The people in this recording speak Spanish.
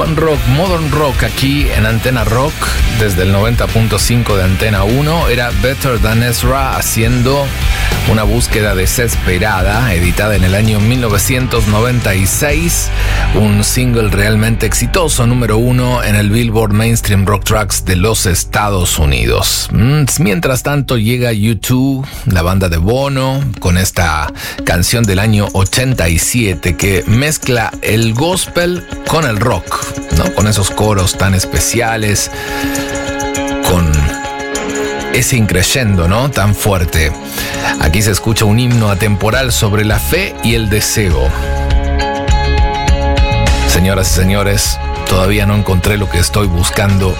Fun Rock, Modern Rock aquí en Antena Rock desde el 90.5 de Antena 1. Era Better Than Ezra haciendo una búsqueda desesperada, editada en el año 1996, un single realmente exitoso, número 1 en el Billboard Mainstream Rock Tracks de los Estados Unidos. Mientras tanto llega U2, la banda de Bono, con esta canción del año 87 que mezcla el gospel con el rock, ¿no? Con esos coros tan especiales, con ese increyendo, ¿no? Tan fuerte. Aquí se escucha un himno atemporal sobre la fe y el deseo. Señoras y señores, todavía no encontré lo que estoy buscando